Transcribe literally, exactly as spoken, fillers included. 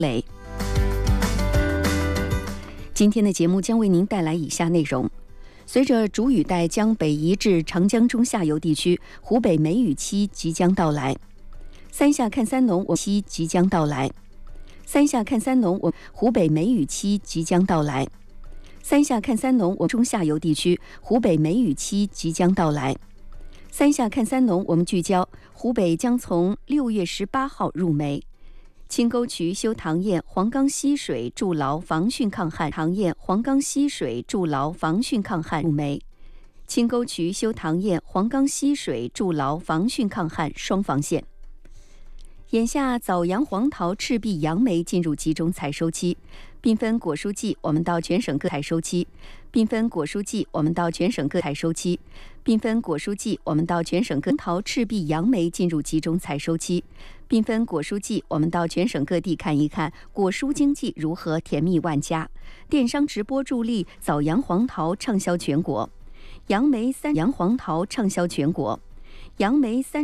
雷。今天的节目将为您带来以下内容：随着主雨带将北移至长江中下游地区，湖北梅雨期即将到来。三下看三农，我期即将到来。三下看三农，我湖北梅雨期即将到来。三下看三农，我中下游地区湖北梅雨期即将到来。三下看三农，我们聚焦湖北将从六月十八号入梅。青沟渠修塘堰黄冈溪水筑牢防汛抗旱，塘堰黄冈溪水筑牢防汛抗旱入梅。青沟渠修塘堰黄冈溪水筑牢防汛抗旱双防线。眼下枣阳黄桃赤壁杨梅进入集中采收期，缤纷果蔬季我们到全省各采收期，缤纷果蔬季我们到全省各采收期，缤纷果蔬季我们到全省各桃赤壁杨梅进入集中采收期，缤纷果蔬季我们到全省各地看一看果蔬经济如何甜蜜万家。电商直播助力枣阳黄桃畅销全国，杨梅三洋黄桃畅销全国，杨梅三。